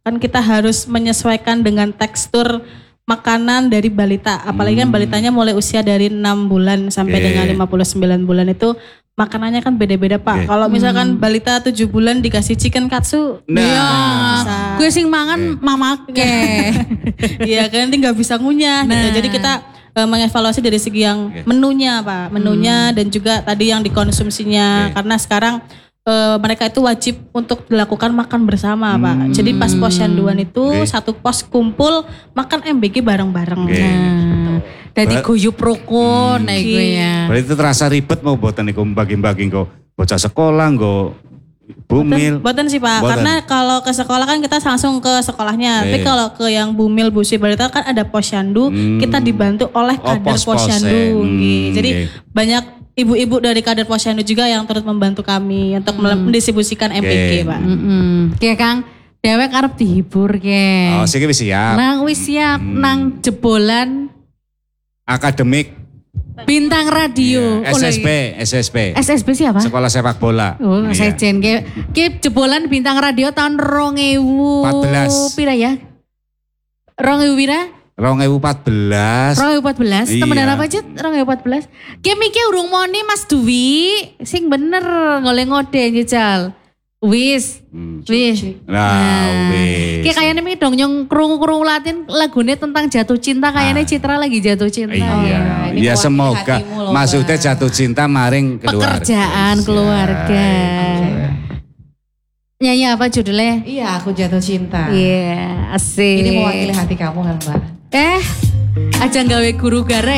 Kan kita harus menyesuaikan dengan tekstur makanan dari balita. Apalagi kan balitanya mulai usia dari 6 bulan sampai dengan 59 bulan itu makanannya kan beda-beda Pak. Kalau misalkan balita 7 bulan dikasih chicken katsu. Gue sing mangan mamake. Iya kan nanti gak bisa ngunyah gitu. Jadi kita mengevaluasi dari segi yang menunya Pak. Menunya dan juga tadi yang dikonsumsinya. Karena sekarang mereka itu wajib untuk dilakukan makan bersama Pak. Jadi pas posyanduan itu satu pos kumpul makan MBG bareng-bareng. Dari guyup rukun gue ya. Berarti itu terasa ribet mau buatan iku bagi-bagi kok bocah sekolah kok bumil. Boten sih Pak, karena kalau ke sekolah kan kita langsung ke sekolahnya. Tapi kalau ke yang bumil busi balita kan ada posyandu, kita dibantu oleh kader posyandu. Jadi banyak ibu-ibu dari kader posyandu juga yang turut membantu kami untuk mendistribusikan MPG Pak. Kayak Kang, dewek arep dihibur ke. Oh, sih wis siap. Nang wis siap nang jebolan Akademik Bintang Radio. SSB. SSB siapa? Sekolah sepak bola. Oh, sejen ke jebolan Bintang Radio tahun 2014. Pira ya? 2000 pira? 2014. 2014. Temenan apa Cet? 2014. Ki miki urung moni Mas Dwi. Sing bener golek ngode njejal. Wis. Nah, wis. Kayak kayaknya nih dong yang krungu-krungu Latin lagunya tentang jatuh cinta. Kayaknya Citra lagi jatuh cinta. Iya, ya semoga maksudnya jatuh cinta maring keluarga. Pekerjaan keluarga. Nyanyi apa judulnya? Iya, aku jatuh cinta. Iya, asik. Ini mewakili hati kamu kan Mbak? Aja gawe guru gara